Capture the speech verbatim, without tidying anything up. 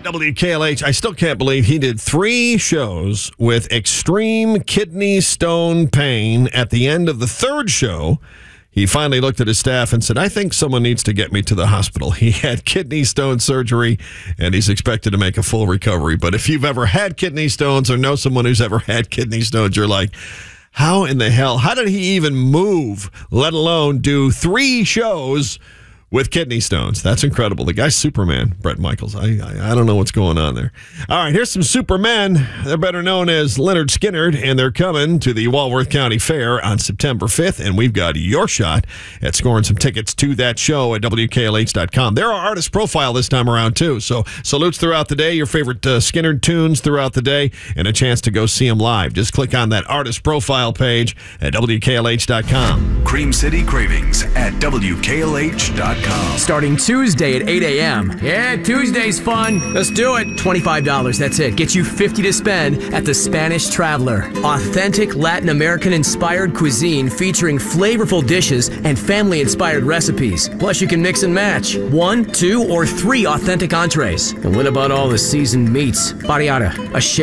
W K L H. I still can't believe he did three shows with extreme kidney stone pain. At the end of the third show, he finally looked at his staff and said, I think someone needs to get me to the hospital. He had kidney stone surgery, and he's expected to make a full recovery. But if you've ever had kidney stones or know someone who's ever had kidney stones, you're like, how in the hell? How did he even move, let alone do three shows with kidney stones? That's incredible. The guy's Superman, Bret Michaels. I, I I don't know what's going on there. All right, here's some Supermen. They're better known as Leonard Skinner, and they're coming to the Walworth County Fair on September fifth, and we've got your shot at scoring some tickets to that show at W K L H dot com. They're our artist profile this time around, too, so salutes throughout the day, your favorite uh, Skinner tunes throughout the day, and a chance to go see them live. Just click on that artist profile page at W K L H dot com. Cream City Cravings at W K L H dot com. Starting Tuesday at eight a.m. Yeah, Tuesday's fun. Let's do it. twenty-five dollars, that's it. Get you fifty dollars to spend at the Spanish Traveler. Authentic Latin American-inspired cuisine featuring flavorful dishes and family-inspired recipes. Plus, you can mix and match one, two, or three authentic entrees. And what about all the seasoned meats? Barriata, a